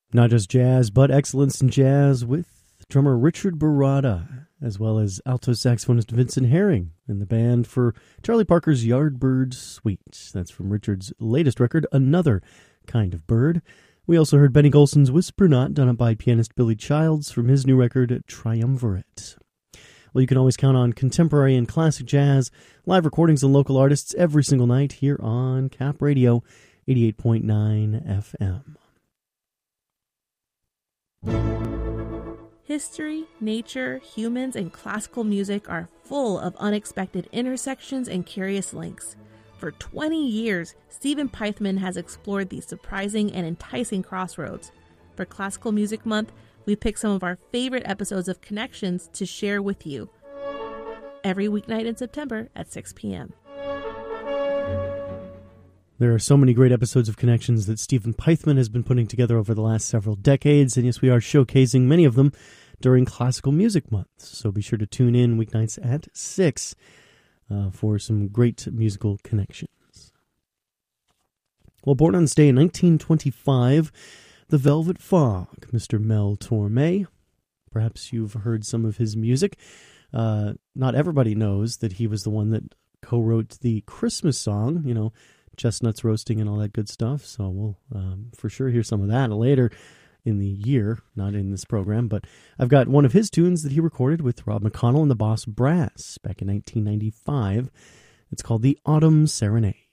Not just jazz, but excellence in jazz with drummer Richard Baratta, as well as alto saxophonist Vincent Herring and the band for Charlie Parker's Yardbird Suite. That's from Richard's latest record, Another Kind of Bird. We also heard Benny Golson's Whisper Not, done up by pianist Billy Childs from his new record, Triumvirate. Well, you can always count on contemporary and classic jazz, live recordings and local artists every single night here on Cap Radio 88.9 FM. History, nature, humans, and classical music are full of unexpected intersections and curious links. For 20 years, Stephen Pythman has explored these surprising and enticing crossroads. For Classical Music Month, we picked some of our favorite episodes of Connections to share with you every weeknight in September at 6 p.m. There are so many great episodes of Connections that Stephen Pythman has been putting together over the last several decades, and yes, we are showcasing many of them during Classical Music Month. So be sure to tune in weeknights at 6 for some great musical connections. Well, born on this day in 1925, the Velvet Fog, Mr. Mel Torme. Perhaps you've heard some of his music. Not everybody knows that he was the one that co-wrote the Christmas song, you know, chestnuts roasting and all that good stuff. So we'll for sure hear some of that later in the year, not in this program. But I've got one of his tunes that he recorded with Rob McConnell and the Boss Brass back in 1995. It's called The Autumn Serenade.